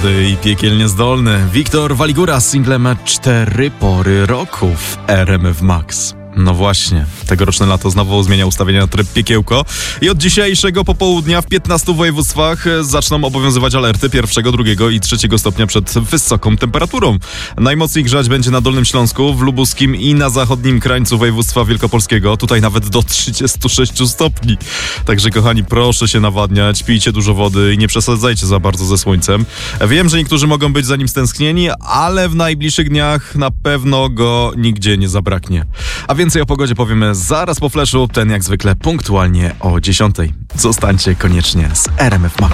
młody i piekielnie zdolny. Wiktor Waligura z singlem 4 pory roku w RMF Max. No właśnie, tegoroczne lato znowu zmienia ustawienia na tryb piekiełko i od dzisiejszego popołudnia w 15 województwach zaczną obowiązywać alerty 1., 2. i 3. stopnia przed wysoką temperaturą. Najmocniej grzać będzie na Dolnym Śląsku, w Lubuskim i na zachodnim krańcu województwa wielkopolskiego. Tutaj nawet do 36 stopni. Także kochani, proszę się nawadniać, pijcie dużo wody i nie przesadzajcie za bardzo ze słońcem. Wiem, że niektórzy mogą być za nim stęsknieni, ale w najbliższych dniach na pewno go nigdzie nie zabraknie. A więcej o pogodzie powiemy zaraz po fleszu, ten jak zwykle punktualnie o 10:00. Zostańcie koniecznie z RMF Max.